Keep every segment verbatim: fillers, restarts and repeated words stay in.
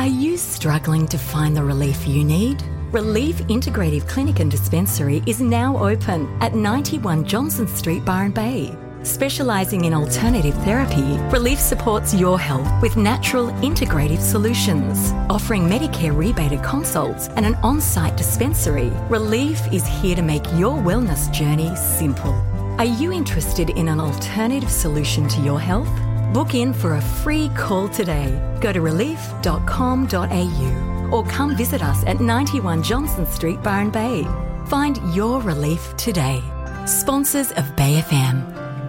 you struggling to find the relief you need? Relief Integrative Clinic and Dispensary is now open at ninety-one Johnson Street, Byron Bay. Specialising in alternative therapy, Relief supports your health with natural integrative solutions. Offering Medicare rebated consults and an on-site dispensary, Relief is here to make your wellness journey simple. Are you interested in an alternative solution to your health? Book in for a free call today. Go to relief dot com dot a u or come visit us at ninety-one Johnson Street, Byron Bay. Find your relief today. Sponsors of Bay F M.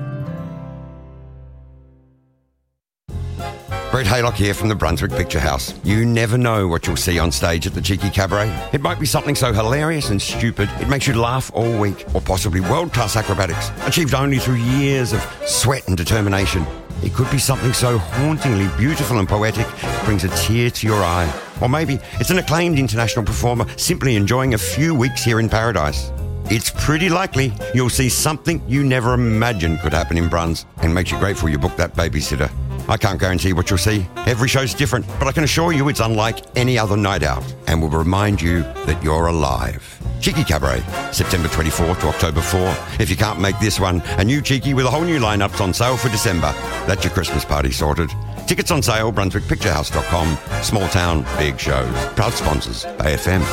Brett Haylock here from the Brunswick Picture House. You never know what you'll see on stage at the Cheeky Cabaret. It might be something so hilarious and stupid it makes you laugh all week, or possibly world-class acrobatics, achieved only through years of sweat and determination. It could be something so hauntingly beautiful and poetic it brings a tear to your eye. Or maybe it's an acclaimed international performer simply enjoying a few weeks here in paradise. It's pretty likely you'll see something you never imagined could happen in Bruns, and makes you grateful you booked that babysitter. I can't guarantee what you'll see. Every show's different, but I can assure you it's unlike any other night out and will remind you that you're alive. Cheeky Cabaret, September twenty-fourth to October fourth. If you can't make this one, a new Cheeky with a whole new lineup's on sale for December. That's your Christmas party sorted. Tickets on sale, brunswick picture house dot com. Small town, big shows. Proud sponsors, Bay F M.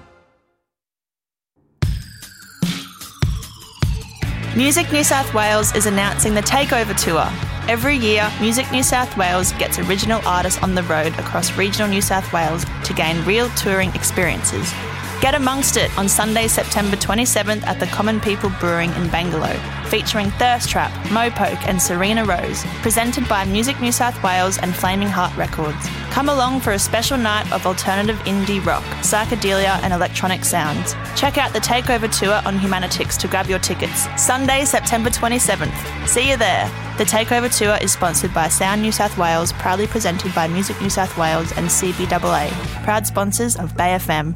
Music New South Wales is announcing the Takeover Tour. Every year, Music New South Wales gets original artists on the road across regional New South Wales to gain real touring experiences. Get amongst it on Sunday, September twenty-seventh at the Common People Brewing in Bangalow, featuring Thirst Trap, Mopoke and Serena Rose, presented by Music New South Wales and Flaming Heart Records. Come along for a special night of alternative indie rock, psychedelia and electronic sounds. Check out the Takeover Tour on Humanitix to grab your tickets. Sunday, September twenty-seventh. See you there. The Takeover Tour is sponsored by Sound New South Wales, proudly presented by Music New South Wales and C B A A, proud sponsors of Bay F M.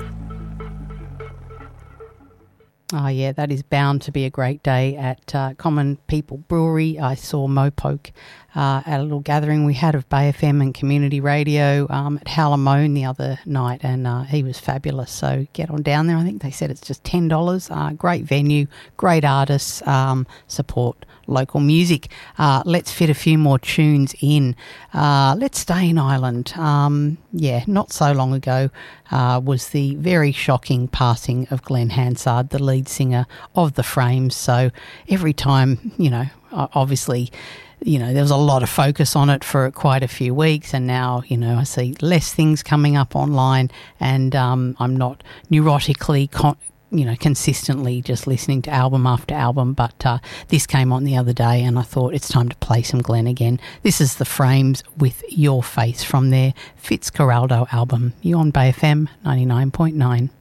Oh, yeah, that is bound to be a great day at uh, Common People Brewery. I saw Mopoke uh, at a little gathering we had of Bay F M and community radio um, at Hallamone the other night, and uh, he was fabulous. So get on down there. I think they said it's just ten dollars. Uh, great venue, great artists, um, support local music. Uh, let's fit a few more tunes in. Uh, let's stay in Ireland. Um, yeah, not so long ago uh, was the very shocking passing of Glenn Hansard, the lead singer of The Frames. So every time, you know, obviously, you know, there was a lot of focus on it for quite a few weeks, and now, you know, I see less things coming up online, and um, I'm not neurotically con- you know, consistently just listening to album after album, but uh, this came on the other day and I thought it's time to play some Glenn again. This is The Frames with Your Face from their Fitzcarraldo album. You on Bay F M ninety-nine point nine.